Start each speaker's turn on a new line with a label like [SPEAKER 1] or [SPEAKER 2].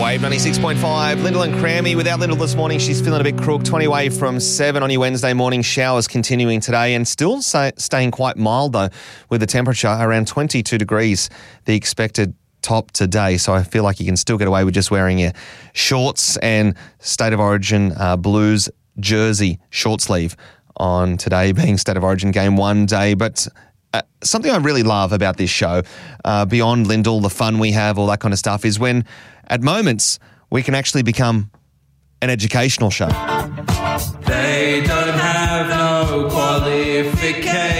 [SPEAKER 1] Wave 96.5. Lyndall and Crammy. Without Lyndall this morning, she's feeling a bit crook. 20 away from 7 on your Wednesday morning. Showers continuing today and still staying quite mild, though, with the temperature around 22 degrees, the expected top today. So I feel like you can still get away with just wearing your shorts and State of Origin Blues jersey short sleeve on today being State of Origin Game 1 day. But something I really love about this show, beyond Lyndall, the fun we have, all that kind of stuff, is when at moments we can actually become an educational show.
[SPEAKER 2] They don't have no qualification.